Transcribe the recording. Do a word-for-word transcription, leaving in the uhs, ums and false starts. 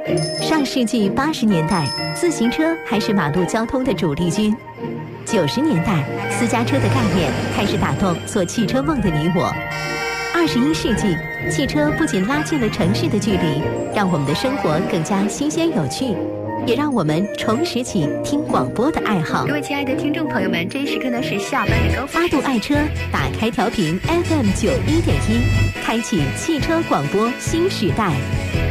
上世纪八十年代，自行车还是马路交通的主力军。九十年代，私家车的概念开始打动做汽车梦的你我。二十一世纪，汽车不仅拉近了城市的距离，让我们的生活更加新鲜有趣，也让我们重拾起听广播的爱好。 各位亲爱的听众朋友们，这一时刻呢是下班的高峰。 八度爱车，打开调频 F M 九一点一，开启汽车广播新时代。